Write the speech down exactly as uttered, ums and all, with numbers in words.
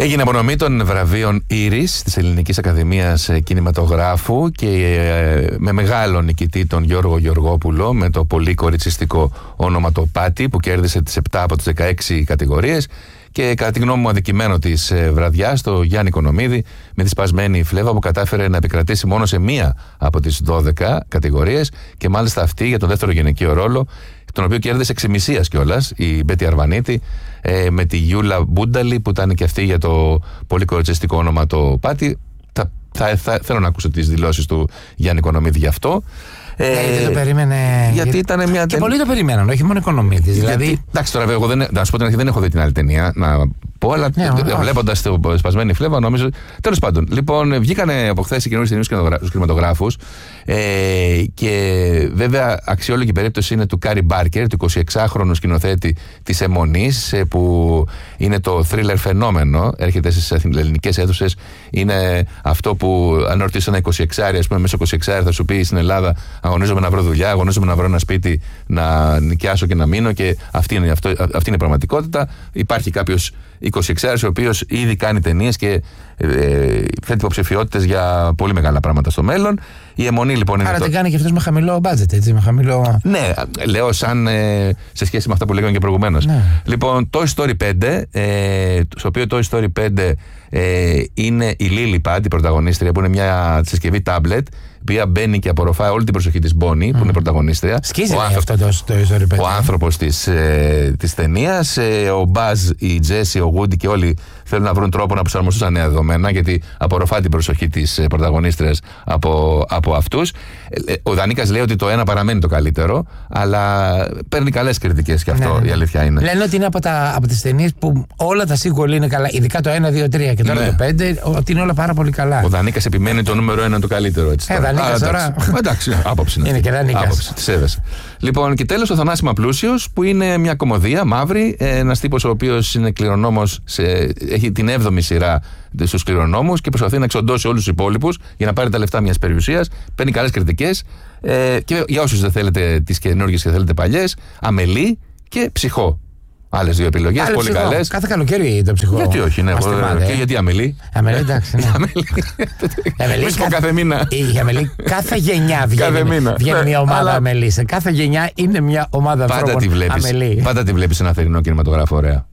Έγινε απονομή των βραβείων Ήρης της Ελληνικής Ακαδημίας Κινηματογράφου και με μεγάλο νικητή τον Γιώργο Γεωργόπουλο με το πολύ κοριτσιστικό όνομα το Πάτη, που κέρδισε τις επτά από τις δεκαέξι κατηγορίες, και κατά τη γνώμη μου αδικημένο της βραδιάς το Γιάννη Κονομίδη με τη σπασμένη φλέβα, που κατάφερε να επικρατήσει μόνο σε μία από τις δώδεκα κατηγορίες, και μάλιστα αυτή για τον δεύτερο γυναικείο ρόλο, τον οποίο κέρδισε εξημισίας κιόλας η Μπέτη Αρβανίτη, ε, με τη Γιούλα Μπούνταλη, που ήταν και αυτή για το πολύ κοριτσιστικό όνομα το Πάτη. Θα, θα, θα, θέλω να ακούσω τις δηλώσεις του Γιάννη Κονομίδη γι' αυτό. Ε, γιατί το περίμενε. Γιατί για... ήταν μια. Και πολλοί το περίμεναν, όχι μόνο Κονομίδης. Δηλαδή... Γιατί... Εντάξει, τώρα εγώ δεν, να σου πω την αρχή, δεν έχω δει την άλλη ταινία. Να πω, αλλά yeah, βλέποντας το σπασμένη φλέβα, νομίζω. Τέλος πάντων, λοιπόν, βγήκανε από χθες οι καινούριες ταινίες στους κινηματογράφους. Ε, και βέβαια, αξιόλογη περίπτωση είναι του Κάρι Μπάρκερ, του εικοσιεξάχρονου σκηνοθέτη της Αιμονής, που είναι το θρίλερ φαινόμενο. Έρχεται στις ελληνικές αίθουσες. Είναι αυτό που, αν ρωτήσει ένα εικοσιεξάρι, ας πούμε, μέσα εικοσιεξάρι θα σου πει στην Ελλάδα: αγωνίζομαι να βρω δουλειά, αγωνίζομαι να βρω ένα σπίτι να νοικιάσω και να μείνω, και αυτή είναι, αυτό, αυτή είναι η πραγματικότητα. Υπάρχει κάποιος εικοσιεξάρις ο οποίος ήδη κάνει ταινίες και ε, θέτει υποψηφιότητες για πολύ μεγάλα πράγματα στο μέλλον. Η Αιμονή λοιπόν είναι. Άρα το... την κάνει και αυτός με χαμηλό budget, έτσι, με χαμηλό. Ναι, λέω σαν ε, σε σχέση με αυτά που λέγαμε και προηγουμένως. Ναι. Λοιπόν, Toy Story πέντε, ε, στο οποίο Toy Story πέντε ε, είναι η Lilliput, η πρωταγωνίστρια, που είναι μια συσκευή tablet, η οποία μπαίνει και απορροφάει όλη την προσοχή της Bonnie, mm. που είναι η πρωταγωνίστρια. Σκίζει αυτό το Toy Story πέντε. Ο άνθρωπος της, ε, της ταινίας, ε, ο Buzz, η Jessie, ο Woody και όλοι θέλουν να βρουν τρόπο να προσαρμοστούν στα νέα δεδομένα, γιατί απορροφά την προσοχή της ε, πρωταγωνίστριας από, από αυτούς. Ε, ο Δανίκας λέει ότι το ένα παραμένει το καλύτερο, αλλά παίρνει καλές κριτικές και αυτό, ναι, η αλήθεια είναι. Λένε ότι είναι από, τα, από τις ταινίες που όλα τα sequel είναι καλά, ειδικά το ένα, δύο, τρία και τώρα ναι. το πέντε, ότι είναι όλα πάρα πολύ καλά. Ο Δανίκας επιμένει το νούμερο ένα το καλύτερο. Έτσι, ε, Δανίκας τώρα. Εντάξει, άποψη είναι. Είναι και Δανίκας. Τη σέβεσαι. Λοιπόν, και τέλος ο Θανάσης Πλούσιος, που είναι μια κομμωδία μαύρη, ένας τύπος ο οποίος είναι κληρονόμος, σε, έχει την έβδομη σειρά στους κληρονόμους και προσπαθεί να εξοντώσει όλους τους υπόλοιπους για να πάρει τα λεφτά μιας περιουσίας. Παίρνει καλές κριτικές, ε, και για όσους δεν θέλετε τις καινούργιες και θέλετε παλιές, Αμελή και Ψυχό. Άλλες δύο επιλογές, πολύ καλές. Κάθε καλοκαίρι το Ψυχό. Γιατί όχι, ναι. Και γιατί Αμελή. Αμελή, εντάξει. Ναι. Αμελή. κάθε μήνα. Η Αμελή, κάθε γενιά βγαίνει μια ομάδα Αμελή. Σε κάθε γενιά είναι μια ομάδα ανθρώπων. Πάντα τη βλέπεις ένα θερινό κινηματογράφο ωραία.